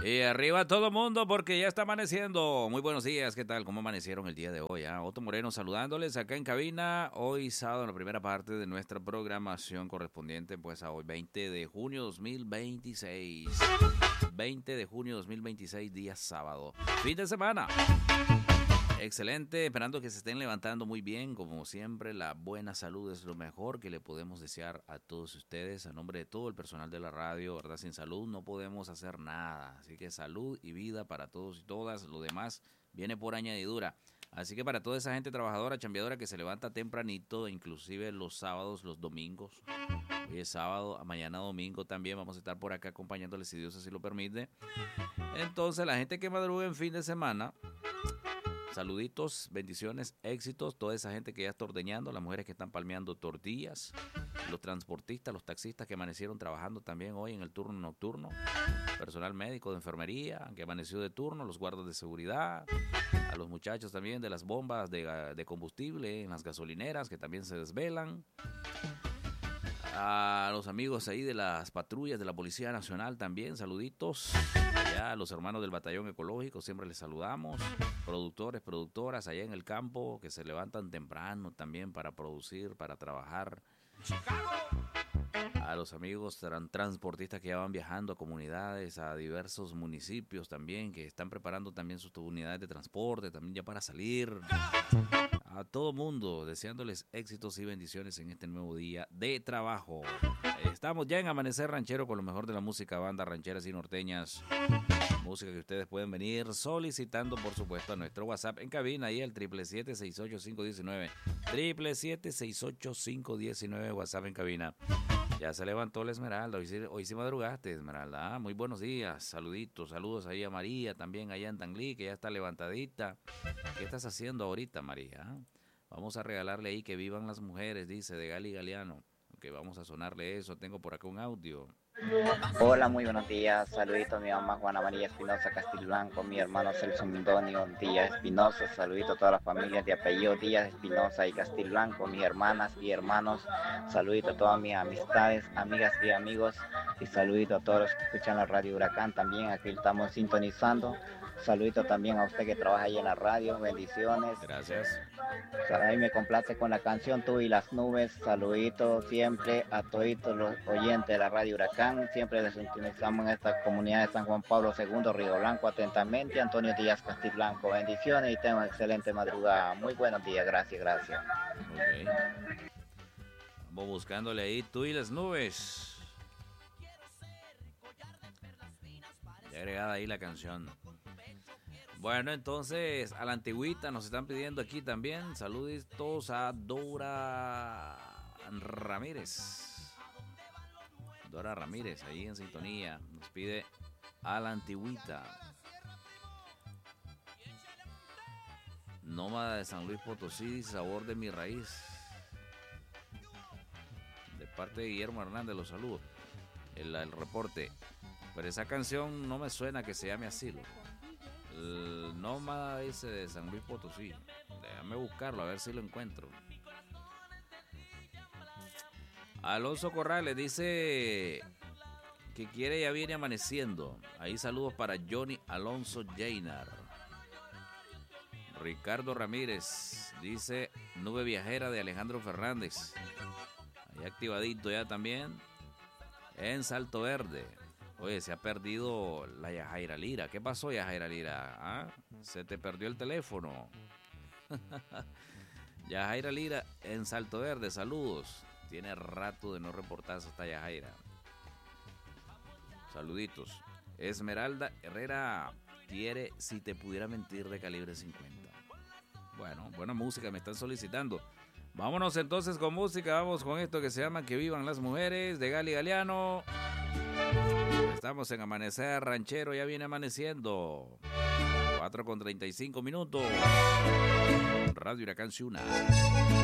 Y arriba todo mundo porque ya está amaneciendo. Muy buenos días, ¿qué tal? ¿Cómo amanecieron el día de hoy? Otto Moreno saludándoles acá en cabina. Hoy sábado, en la primera parte de nuestra programación correspondiente pues a hoy, 20 de junio 2026. 20 de junio 2026, día sábado. Fin de semana. Excelente, esperando que se estén levantando muy bien. Como siempre, la buena salud es lo mejor que le podemos desear a todos ustedes. A nombre de todo el personal de la radio, ¿verdad? Sin salud no podemos hacer nada. Así que salud y vida para todos y todas. Lo demás viene por añadidura. Así que para toda esa gente trabajadora, chambeadora que se levanta tempranito, inclusive los sábados, los domingos. Hoy es sábado, mañana domingo también vamos a estar por acá acompañándoles si Dios así lo permite. Entonces, la gente que madruga en fin de semana, saluditos, bendiciones, éxitos, toda esa gente que ya está ordeñando, las mujeres que están palmeando tortillas, los transportistas, los taxistas que amanecieron trabajando también hoy en el turno nocturno, personal médico de enfermería que amaneció de turno, los guardas de seguridad, a los muchachos también de las bombas de combustible en las gasolineras que también se desvelan, a los amigos ahí de las patrullas de la Policía Nacional también, saluditos. Ya a los hermanos del Batallón Ecológico siempre les saludamos. Productores, productoras allá en el campo que se levantan temprano también para producir, para trabajar. A los amigos transportistas que ya van viajando a comunidades, a diversos municipios también, que están preparando también sus unidades de transporte, también ya para salir. A todo mundo, deseándoles éxitos y bendiciones en este nuevo día de trabajo. Estamos ya en Amanecer Ranchero con lo mejor de la música, bandas rancheras y norteñas. Música que ustedes pueden venir solicitando, por supuesto, a nuestro WhatsApp en cabina, ahí al 777-685-519. 777-685-519, WhatsApp en cabina. Ya se levantó la Esmeralda, hoy sí madrugaste, Esmeralda. Muy buenos días, saluditos, saludos ahí a María, también allá en Tanglí, que ya está levantadita. ¿Qué estás haciendo ahorita, María? Vamos a regalarle ahí Que Vivan las Mujeres, dice, de Gali Galeano. Que vamos a sonarle eso, tengo por acá un audio. Hola, muy buenos días. Saluditos a mi mamá Juana María Espinosa Castilblanco, mi hermano Celso Mindonio Díaz Espinosa. Saludito a todas las familias de apellido Díaz Espinosa y Castilblanco, mis hermanas y hermanos. Saludito a todas mis amistades, amigas y amigos. Y saludito a todos los que escuchan la radio Huracán también. Aquí estamos sintonizando. Saludito también a usted que trabaja ahí en la radio. Bendiciones. Gracias. Ahí me complace con la canción Tú y las Nubes. Saluditos siempre a todos los oyentes de la radio Huracán. Siempre les sintonizamos en esta comunidad de San Juan Pablo II, Río Blanco. Atentamente, Antonio Díaz Castilblanco. Bendiciones y tengan una excelente madrugada. Muy buenos días, gracias. Okay. Vamos buscándole ahí Tú y las Nubes. Ya agregada ahí la canción. Bueno, entonces a la antigüita nos están pidiendo aquí también. Saluditos a Dora Ramírez. Dora Ramírez, ahí en sintonía. Nos pide a la antigüita. Nómada de San Luis Potosí, Sabor de mi Raíz. De parte de Guillermo Hernández, los saludo. El reporte. Pero esa canción no me suena que se llame así, loco. El nómada ese de San Luis Potosí. Déjame buscarlo a ver si lo encuentro. Alonso Corrales dice que quiere Ya Viene Amaneciendo. Ahí saludos para Johnny Alonso Jainar. Ricardo Ramírez dice Nube Viajera de Alejandro Fernández. Ahí activadito ya también. En Salto Verde. Oye, se ha perdido la Yajaira Lira. ¿Qué pasó, Yajaira Lira? ¿Ah? Se te perdió el teléfono. Yajaira Lira en Salto Verde, saludos. Tiene rato de no reportarse hasta Yajaira. Saluditos. Esmeralda Herrera quiere Si te pudiera mentir de Calibre 50. Bueno, buena música me están solicitando. Vámonos entonces con música. Vamos con esto que se llama Que Vivan las Mujeres de Gali Galeano. Estamos en Amanecer Ranchero, ya viene amaneciendo. 4:35 minutos. Radio Huracán Ciuna.